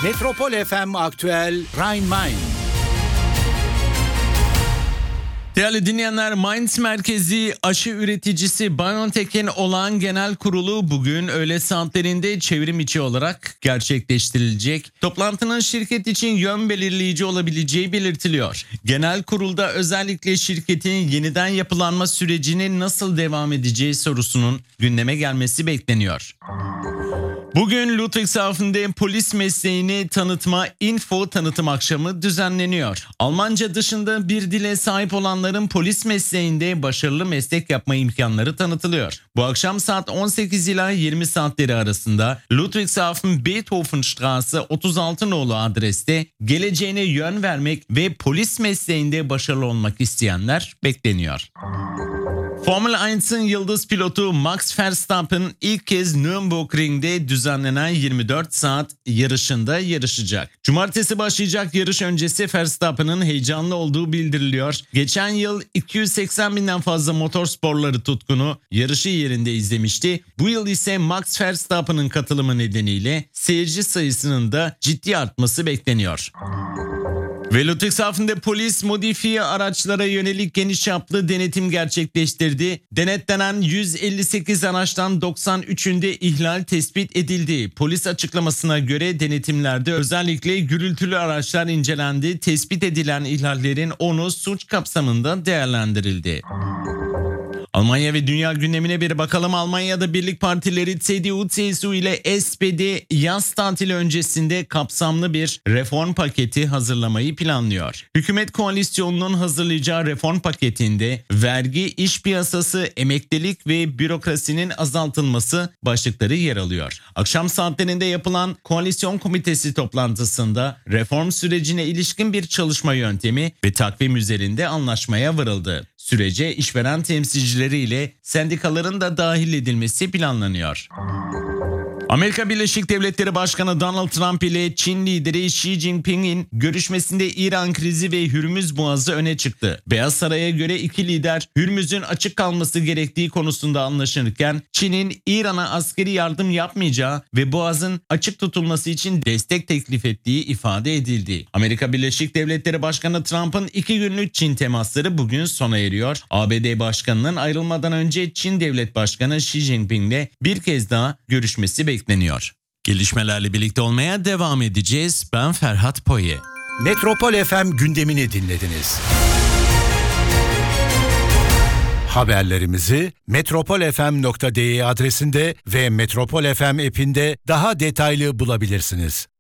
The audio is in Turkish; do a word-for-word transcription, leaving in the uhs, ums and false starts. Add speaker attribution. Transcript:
Speaker 1: Metropol F M Aktüel Rhein-Main.
Speaker 2: Değerli dinleyenler, Mainz merkezi aşı üreticisi BioNTech'in olağan genel kurulu bugün öğle saatlerinde çevrim içi olarak gerçekleştirilecek. Toplantının şirket için yön belirleyici olabileceği belirtiliyor. Genel kurulda özellikle şirketin yeniden yapılanma sürecinin nasıl devam edeceği sorusunun gündeme gelmesi bekleniyor. Bugün Ludwigshafen'de polis mesleğini tanıtma info tanıtım akşamı düzenleniyor. Almanca dışında bir dile sahip olanların polis mesleğinde başarılı meslek yapma imkanları tanıtılıyor. Bu akşam saat on sekiz ila yirmi saatleri arasında Ludwigshafen Beethovenstraße otuz altı nolu adreste geleceğine yön vermek ve polis mesleğinde başarılı olmak isteyenler bekleniyor. Formula bir'in yıldız pilotu Max Verstappen ilk kez Nürburgring'de düzenlenen yirmi dört saat yarışında yarışacak. Cumartesi başlayacak yarış öncesi Verstappen'ın heyecanlı olduğu bildiriliyor. Geçen yıl iki yüz seksen binden fazla motorsporları tutkunu yarışı yerinde izlemişti. Bu yıl ise Max Verstappen'ın katılımı nedeniyle seyirci sayısının da ciddi artması bekleniyor. Ve Ludwigshafen'de polis modifiye araçlara yönelik geniş çaplı denetim gerçekleştirdi. Denetlenen yüz elli sekiz araçtan doksan üçünde ihlal tespit edildi. Polis açıklamasına göre denetimlerde özellikle gürültülü araçlar incelendi. Tespit edilen ihlallerin onu suç kapsamında değerlendirildi. Almanya ve dünya gündemine bir bakalım. Almanya'da birlik partileri C D U C S U ile S P D yaz tatili öncesinde kapsamlı bir reform paketi hazırlamayı planlıyor. Hükümet koalisyonunun hazırlayacağı reform paketinde vergi, iş piyasası, emeklilik ve bürokrasinin azaltılması başlıkları yer alıyor. Akşam saatlerinde yapılan koalisyon komitesi toplantısında reform sürecine ilişkin bir çalışma yöntemi ve takvim üzerinde anlaşmaya varıldı. Sürece işveren temsilcileri ile sendikaların da dahil edilmesi planlanıyor. Amerika Birleşik Devletleri Başkanı Donald Trump ile Çin lideri Xi Jinping'in görüşmesinde İran krizi ve Hürmüz Boğazı öne çıktı. Beyaz Saray'a göre iki lider Hürmüz'ün açık kalması gerektiği konusunda anlaşırken Çin'in İran'a askeri yardım yapmayacağı ve Boğaz'ın açık tutulması için destek teklif ettiği ifade edildi. Amerika Birleşik Devletleri Başkanı Trump'ın iki günlük Çin temasları bugün sona eriyor. A B D Başkanı'nın ayrılmadan önce Çin Devlet Başkanı Xi Jinping'le bir kez daha görüşmesi bekleniyor. bekleniyor. Gelişmelerle birlikte olmaya devam edeceğiz. Ben Ferhat Poye.
Speaker 1: Metropol F M gündemini dinlediniz. Haberlerimizi metropol f m nokta d e adresinde ve Metropol F M app'inde daha detaylı bulabilirsiniz.